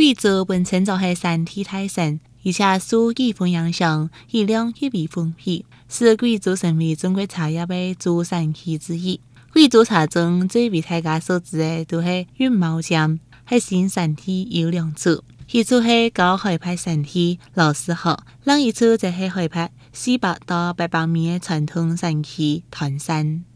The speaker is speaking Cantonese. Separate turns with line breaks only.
贵州本称作系山体大省，而且受季风影响，雨量越为丰沛，使贵州成为中国茶叶的主产区之一。贵州茶中最为大家所知的，都是羽毛浆，核心产地有2处，一处是高海拔产地罗斯河，另一处则是海拔400到800米的传统产区团山。